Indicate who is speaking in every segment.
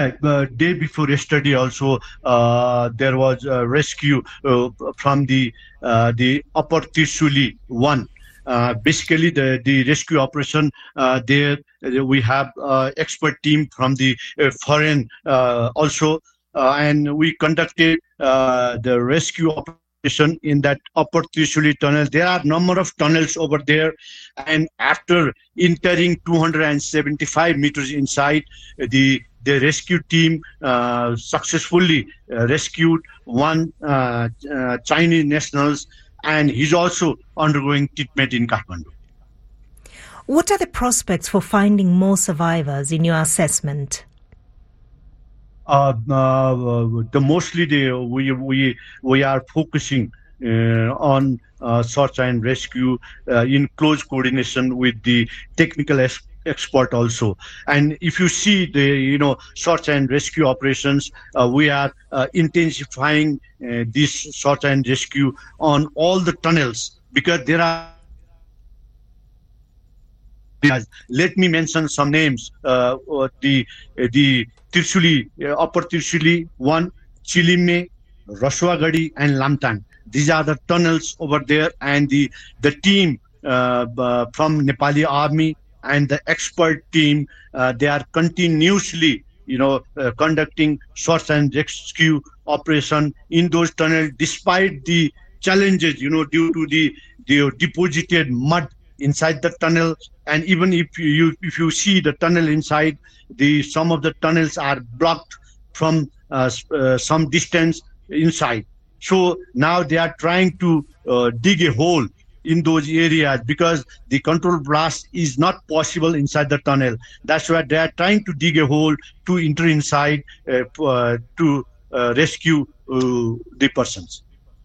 Speaker 1: day before yesterday also there was a rescue from the Upper Tirshuli 1. Basically, the rescue operation there, we have expert team from the foreign also, and we conducted the rescue operation in that Upper Trishuli tunnel. There are number of tunnels over there, and after entering 275 meters inside, the rescue team successfully rescued one Chinese nationals, and he's also undergoing treatment in Kathmandu.
Speaker 2: What are the prospects for finding more survivors in your assessment?
Speaker 1: We are focusing on search and rescue in close coordination with the technical expert also. And if you see the search and rescue operations, we are intensifying this search and rescue on all the tunnels, because there are. Let me mention some names. The Tirshuli, Upper Tirshuli 1, Chilimne, Rashwagadi, and Lamtang. These are the tunnels over there, and the team from Nepali Army and the expert team, they are continuously conducting search and rescue operation in those tunnels, despite the challenges due to the deposited mud inside the tunnel. And even if you see the tunnel inside, some of the tunnels are blocked from some distance inside. So now they are trying to dig a hole in those areas, because the control blast is not possible inside the tunnel. That's why they are trying to dig a hole to enter inside to rescue the persons.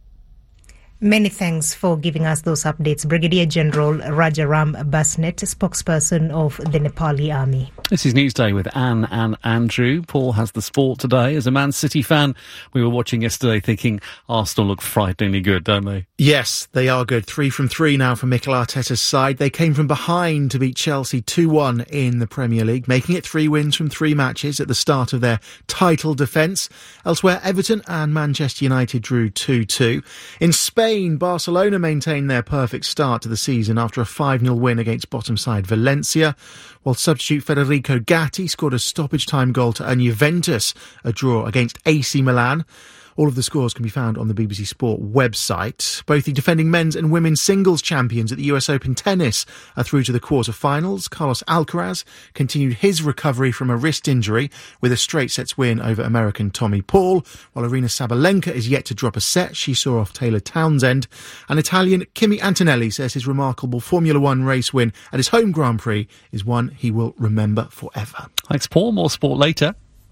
Speaker 2: Many thanks for giving us those updates. Brigadier General Rajaram Basnet, spokesperson of the Nepali Army.
Speaker 3: This is Newsday with Anne and Andrew. Paul has the sport today. As a Man City fan, we were watching yesterday thinking Arsenal look frighteningly good, don't they?
Speaker 4: Yes, they are good. 3 from 3 now from Mikel Arteta's side. They came from behind to beat Chelsea 2-1 in the Premier League, making it 3 wins from 3 matches at the start of their title defence. Elsewhere, Everton and Manchester United drew 2-2. In Spain, Barcelona maintained their perfect start to the season after a 5-0 win against bottom side Valencia, while substitute Federico Gatti scored a stoppage-time goal to earn Juventus a draw against AC Milan. All of the scores can be found on the BBC Sport website. Both the defending men's and women's singles champions at the US Open Tennis are through to the quarter-finals. Carlos Alcaraz continued his recovery from a wrist injury with a straight sets win over American Tommy Paul, while Aryna Sabalenka is yet to drop a set. She saw off Taylor Townsend. And Italian Kimi Antonelli says his remarkable Formula One race win at his home Grand Prix is one he will remember forever.
Speaker 3: Thanks, Paul. More sport later.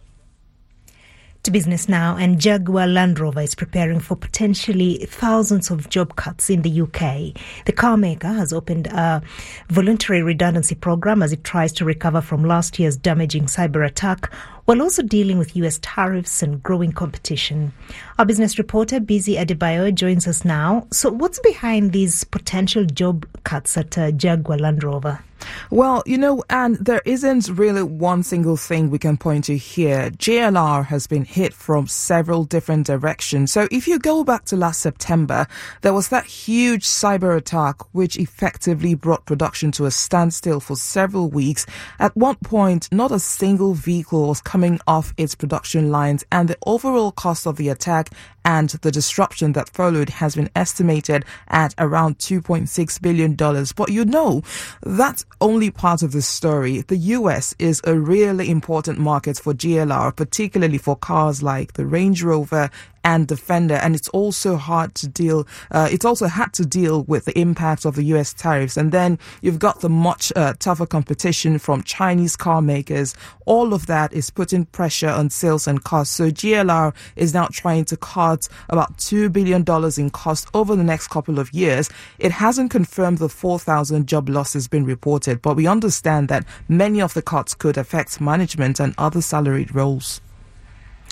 Speaker 2: To business now, and Jaguar Land Rover is preparing for potentially thousands of job cuts in the UK. The car maker has opened a voluntary redundancy program as it tries to recover from last year's damaging cyber attack, while also dealing with US tariffs and growing competition. Our business reporter, Busy Adebayo, joins us now. So what's behind these potential job cuts at Jaguar Land Rover?
Speaker 5: Well, and there isn't really one single thing we can point to here. JLR has been hit from several different directions. So if you go back to last September, there was that huge cyber attack which effectively brought production to a standstill for several weeks. At one point, not a single vehicle was coming off its production lines, and the overall cost of the attack and the disruption that followed has been estimated at around $2.6 billion. But that's only part of the story. The US is a really important market for JLR, particularly for cars like the Range Rover and Defender, and it's also hard to deal. It's also had to deal with the impact of the US tariffs, and then you've got the much tougher competition from Chinese car makers. All of that is putting pressure on sales and costs. So JLR is now trying to cut about $2 billion in cost over the next couple of years. It hasn't confirmed the 4,000 job losses been reported, but we understand that many of the cuts could affect management and other salaried roles.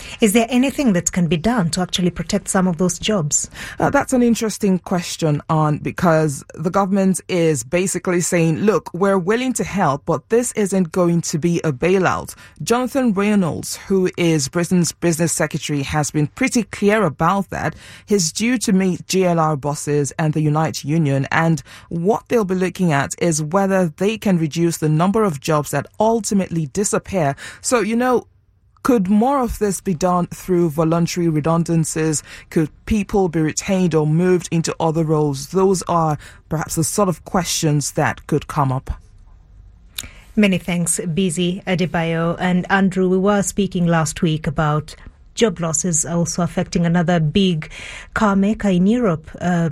Speaker 2: Is there anything that can be done to actually protect some of those jobs?
Speaker 5: That's an interesting question, because the government is basically saying, look, we're willing to help, but this isn't going to be a bailout. Jonathan Reynolds, who is Britain's business secretary, has been pretty clear about that. He's due to meet JLR bosses and the Unite Union, and what they'll be looking at is whether they can reduce the number of jobs that ultimately disappear. So, could more of this be done through voluntary redundancies? Could people be retained or moved into other roles? Those are perhaps the sort of questions that could come up.
Speaker 2: Many thanks, Busy Adebayo. And Andrew, we were speaking last week about job losses also affecting another big car maker in Europe,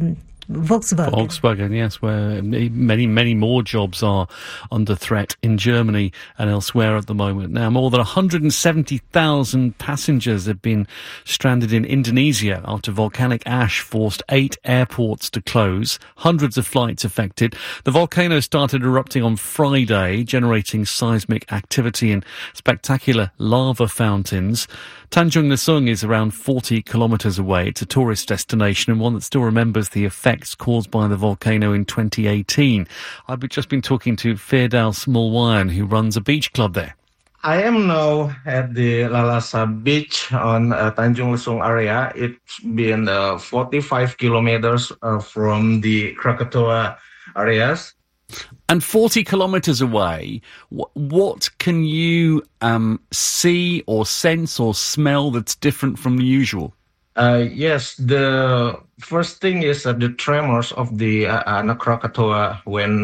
Speaker 2: Volkswagen,
Speaker 3: yes, where many, many more jobs are under threat in Germany and elsewhere at the moment. Now, more than 170,000 passengers have been stranded in Indonesia after volcanic ash forced 8 airports to close. Hundreds of flights affected. The volcano started erupting on Friday, generating seismic activity and spectacular lava fountains. Tanjung Lesung is around 40 kilometres away. It's a tourist destination and one that still remembers the effects caused by the volcano in 2018. I've just been talking to Firdaus Mulwayan, who runs a beach club there.
Speaker 6: I am now at the Lalasa beach on Tanjung Lesung area. It's been 45 kilometers from the Krakatoa areas.
Speaker 3: And 40 kilometres away, what can you see or sense or smell that's different from the usual?
Speaker 6: Yes, the first thing is the tremors of the Anak Krakatoa when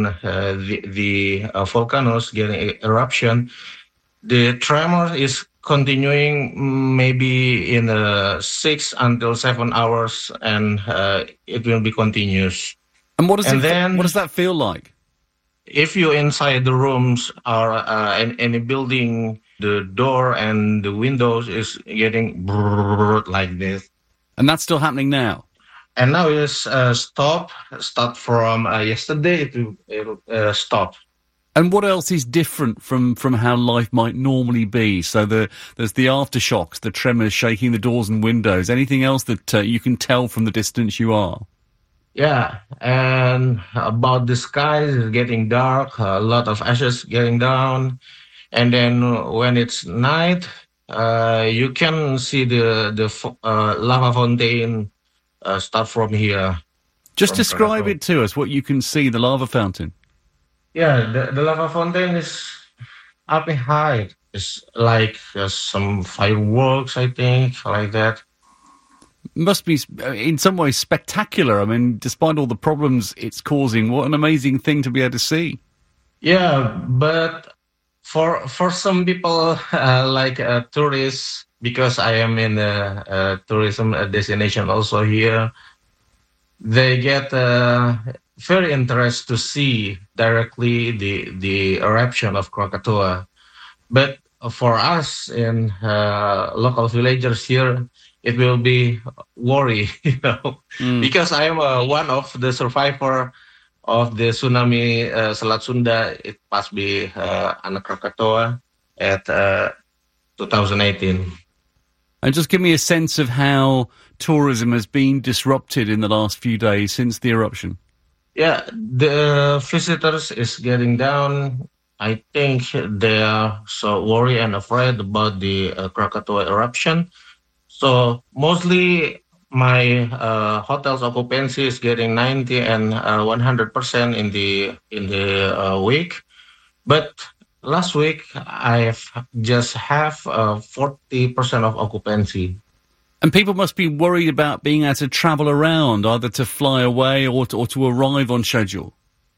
Speaker 6: the volcanoes getting eruption. The tremor is continuing maybe in 6 until 7 hours, and it will be continuous.
Speaker 3: And what does that feel like?
Speaker 6: If you're inside the rooms or any building, the door and the windows is getting like this.
Speaker 3: And that's still happening now?
Speaker 6: And now it's start from yesterday, it'll stop.
Speaker 3: And what else is different from how life might normally be? So there's the aftershocks, the tremors shaking the doors and windows. Anything else that you can tell from the distance you are?
Speaker 6: Yeah, and about the sky is getting dark, a lot of ashes getting down. And then when it's night, you can see the lava fountain start from here.
Speaker 3: Just describe it to us, what you can see, the lava fountain.
Speaker 6: Yeah, the lava fountain is up in height. It's like some fireworks, I think, like that.
Speaker 3: Must be, in some ways, spectacular. I mean, despite all the problems it's causing, what an amazing thing to be able to see.
Speaker 6: Yeah, but for some people, like tourists, because I am in a tourism destination also here, they get very interested to see directly the eruption of Krakatoa. But for us in local villagers here, it will be worry, because I am one of the survivor of the tsunami Selat Sunda. It must be Anak Krakatoa at 2018.
Speaker 3: And just give me a sense of how tourism has been disrupted in the last few days since the eruption.
Speaker 6: Yeah, the visitors is getting down. I think they are so worried and afraid about the Krakatoa eruption. So mostly my hotel's occupancy is getting 90 and 100% in the week. But last week I just have 40% of occupancy.
Speaker 3: And people must be worried about being able to travel around, either to fly away or to arrive on schedule.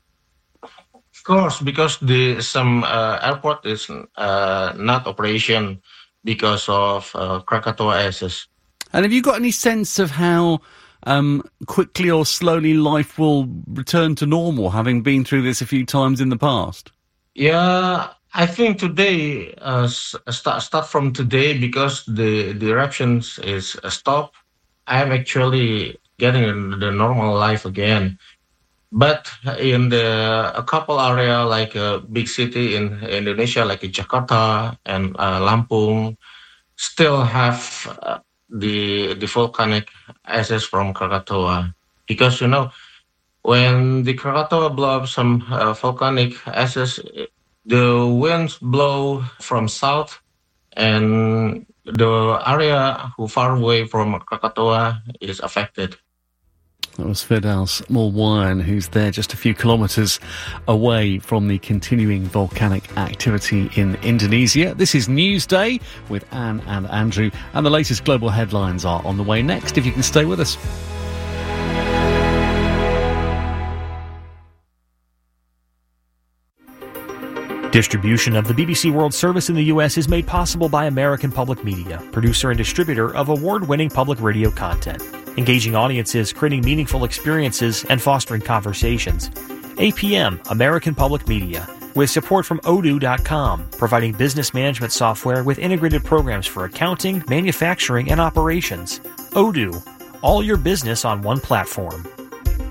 Speaker 6: Of course, because some airport is not operation because of Krakatoa ashes.
Speaker 3: And have you got any sense of how quickly or slowly life will return to normal, having been through this a few times in the past?
Speaker 6: Yeah, I think today, start from today, because the eruptions is stopped. I am actually getting the normal life again. But in a couple area, like a big city in Indonesia, like Jakarta and Lampung, still have the volcanic ashes from Krakatoa, because when the Krakatoa blow up some volcanic ashes, the winds blow from south, and the area who far away from Krakatoa is affected.
Speaker 3: That was Firdaus Mulwan, who's there just a few kilometres away from the continuing volcanic activity in Indonesia. This is Newsday with Anne and Andrew, and the latest global headlines are on the way next, if you can stay with us.
Speaker 7: Distribution of the BBC World Service in the U.S. is made possible by American Public Media, producer and distributor of award-winning public radio content, engaging audiences, creating meaningful experiences, and fostering conversations. APM, American Public Media, with support from Odoo.com, providing business management software with integrated programs for accounting, manufacturing, and operations. Odoo, all your business on one platform.